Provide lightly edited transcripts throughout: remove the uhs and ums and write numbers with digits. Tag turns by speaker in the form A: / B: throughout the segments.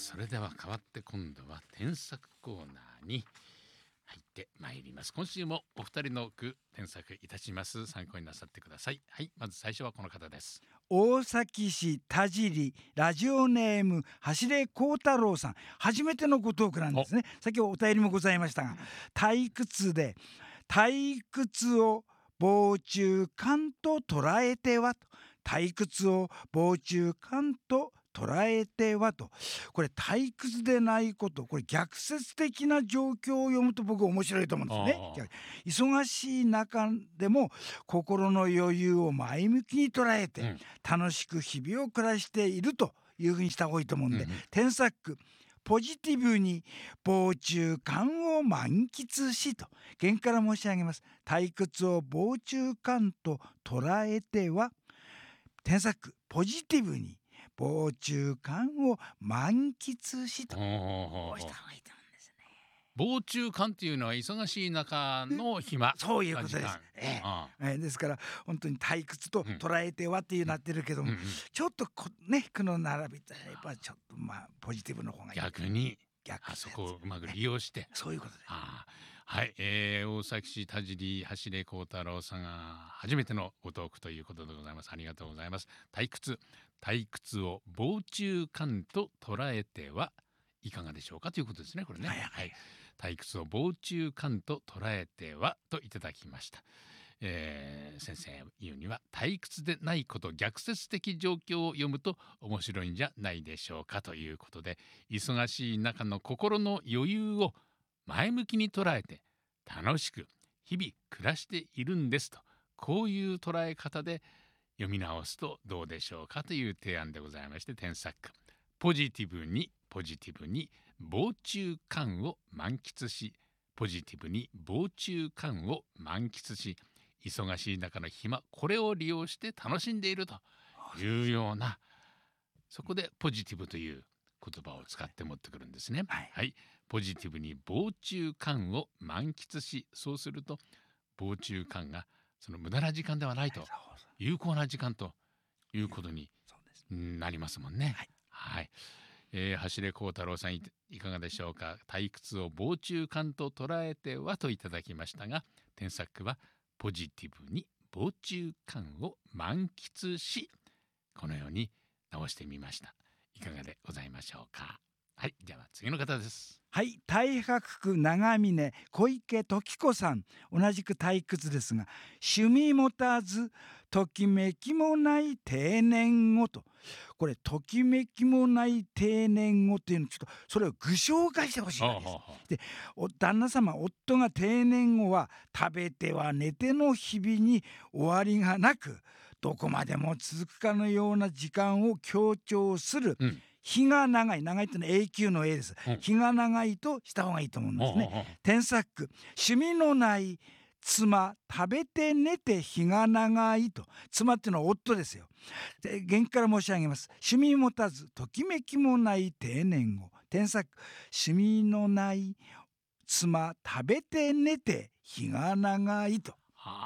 A: それでは変わって今度は添削コーナーに入ってまいります。今週もお二人の句添削いたします。参考になさってください。はい、まず最初はこの方です。
B: 大崎市田尻ラジオネーム走れ幸太郎さん、初めてのごトークなんですね。先ほどお便りもございましたが、退屈で退屈を傍中観と捉えてはと、退屈を傍中観と捉えてはと、これ退屈でないこと、これ逆説的な状況を読むと僕は面白いと思うんですね。忙しい中でも心の余裕を前向きに捉えて、楽しく日々を暮らしているというふうにした方がいいと思うんで、添削ポジティブに傍中観を満喫しと原から申し上げます。退屈を傍中観と捉えては、添削ポジティブに傍中観を満喫しと、こうした方がいいと思うんですね。
A: 傍中観っていうのは忙しい中の暇、
B: そういうことです。ですから本当に退屈と捉えてはっていうなってるけども、ちょっとね、句の並びとやっぱちょっとポジティブの方がいい。
A: 逆にそこをうまく利用して、
B: そういうことです。
A: はい、大崎市田尻走れ幸太郎さんが初めてのごトークということでございます。ありがとうございます。退屈を傍中観と捉えてはいかがでしょうかということですね、これね。退屈を傍中観と捉えてはといただきました。先生言うには退屈でないこと、逆説的状況を読むと面白いんじゃないでしょうかということで、忙しい中の心の余裕を前向きに捉えて楽しく日々暮らしているんですと、こういう捉え方で読み直すとどうでしょうかという提案でございまして、添削ポジティブに傍中観を満喫し、ポジティブに傍中観を満喫し、忙しい中の暇、これを利用して楽しんでいるというような、そこでポジティブという言葉を使って持ってくるんですね。ポジティブに傍中観を満喫し、そうすると傍中観がその無駄な時間ではないと、有効な時間ということになりますもんね。走れ幸太郎さん、いかがでしょうか。退屈を傍中観と捉えてはといただきましたが、添削はポジティブに傍中観を満喫し、このように直してみました。いかがでございましょうか。では次の方です。
B: 太白区長峰小池時子さん、同じく退屈ですが、趣味持たずときめきもない定年後と、これときめきもない定年後っていうの、ちょっとそれを具象化してほしいわけです。で、旦那様、夫が定年後は食べては寝ての日々に終わりがなく、どこまでも続くかのような時間を強調する、日が長いっていうのは永久の A です。日が長いとした方がいいと思うんですね。添削趣味のない妻、食べて寝て日が長いと。妻っていうのは夫ですよ。で、原から申し上げます。趣味持たずときめきもない定年後。添削趣味のない妻、食べて寝て日が長いと。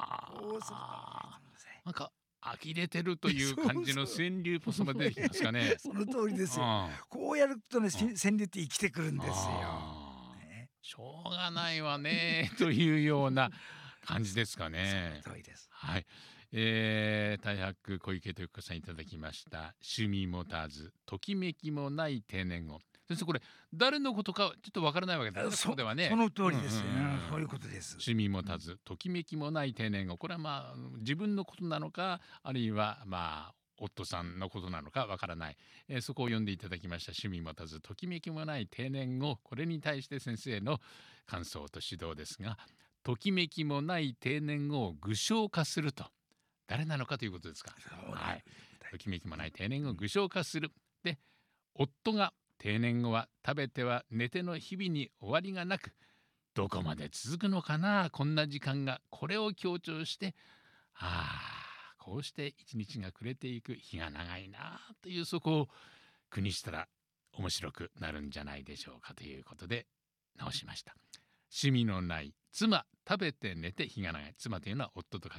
A: なんか呆れてるという感じの川柳っぽさまで出てきますかね。
B: その通りですよ。こうやるとね、川柳って生きてくるんですよ。
A: しょうがないわねというような感じですかね。
B: その通りです。
A: 太白小池時子さんいただきました。趣味持たずときめきもない定年後。先生、これ誰のことかちょっとわからないわけですね。そこではね。
B: その通りですよ。そういうことです。
A: 趣味持たずときめきもない定年後。これは自分のことなのか、あるいは夫さんのことなのかわからない、そこを読んでいただきました。趣味持たずときめきもない定年後、これに対して先生の感想と指導ですが、ときめきもない定年後を具象化すると、誰なのかということですか。ときめきもない定年後を具象化する。で、夫が定年後は食べては寝ての日々に終わりがなく、どこまで続くのかな、こんな時間が、これを強調して、こうして一日が暮れていく、日が長いなという、そこを句にしたら面白くなるんじゃないでしょうかということで直しました。趣味のない妻、食べて寝て日が長い。妻というのは夫と書き